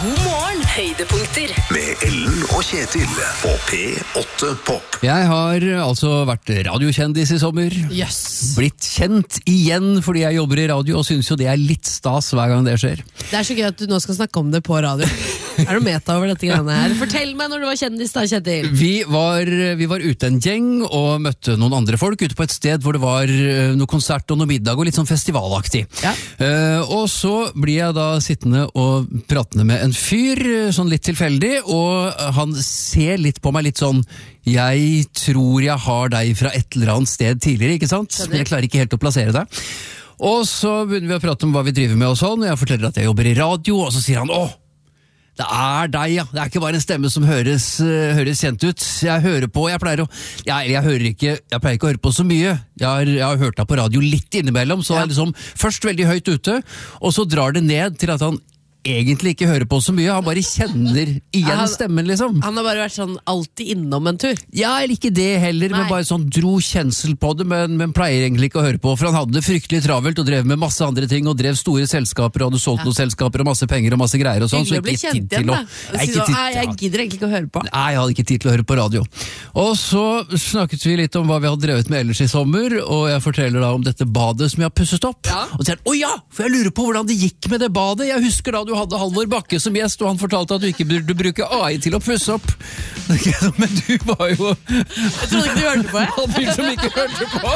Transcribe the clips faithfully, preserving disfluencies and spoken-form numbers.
God morgen, høydepunkter. Med Ellen og Kjetil på P åtte Pop. Jeg har altså vært radiokjendis i sommer. Yes. Blitt kjent igjen fordi jeg jobber i radio, og synes jo det er litt stas hver gang det skjer. Det er så gøy at du nå skal snakke om det på radio. Er du meta over dette greiene her? Fortell meg når du var kjendis da, Kjetil. Vi var, vi var ute en gjeng og møtte noen andre folk ute på et sted hvor det var noe konsert og noe middag og litt sånn festivalaktig. Ja. Uh, og så blir jeg da sittende og pratende med en fyr, sånn litt tilfeldig, og han ser litt på meg litt sånn, jeg tror jeg har deg fra et eller annet sted tidligere, ikke sant? Men jeg klarer ikke helt å plassere deg. Og så begynner vi å prate om hva vi driver med og sånn, og jeg forteller at jeg jobber i radio, og så sier han, åh, det er deg, ja. Det er ikke bare en stemme som høres, uh, høres kjent ut. Jeg hører på, jeg pleier å... Jeg, jeg, hører ikke, jeg pleier ikke å høre på så mye. Jeg har, jeg har hørt deg på radio litt innimellom, så ja. Er liksom først veldig høyt ute, og så drar det ned til at han egentlig ikke hører på så mye. Han bare kjenner igjen han, stemmen, liksom. Han har bare vært sånn alltid innom en tur. Ja, eller ikke det heller, Nei. Men bare sånn dro kjensel på det, men, men pleier egentlig ikke å høre på, for han hadde det fryktelig travelt og drev med masse andre ting, og drev store selskaper, og hadde solgt ja. Noen selskaper, og masse penger og masse greier og sånn, så ikke tid til å... Jeg, ikke tid, jeg gidder egentlig ikke å høre på. Nei, jeg hadde ikke tid til å høre på radio. Og så snakket vi litt om hva vi hadde drevet med ellers i sommer, og jeg forteller da om dette badet som jeg har pusset opp. Ja. Og sier, å ja, for jeg lurer på hvordan det gikk med det badet. Jeg husker da du hadde Halvor Bakke som gjest, og han fortalte at du ikke burde bruke A I til å pusse opp. Men du var jo... Jeg trodde ikke du hørte på, jeg. Han fyr som ikke hørte på.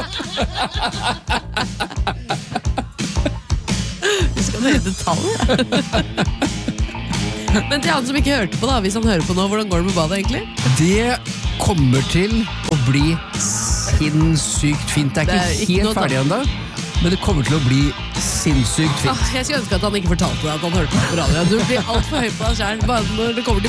Du skal nøye detaljer. Men til han som ikke hørte på da, hvis han hører på nå, hvordan går det med badet egentlig? Det kommer til å bli sinnssykt fint. Det er ikke, det er ikke helt ferdig enda, men det kommer til å bli sinnssykt fint. Ah, jeg skulle ønske at han ikke fortalte deg at han hørte på radio. Du blir alt for høy på deg selv, bare når det kommer til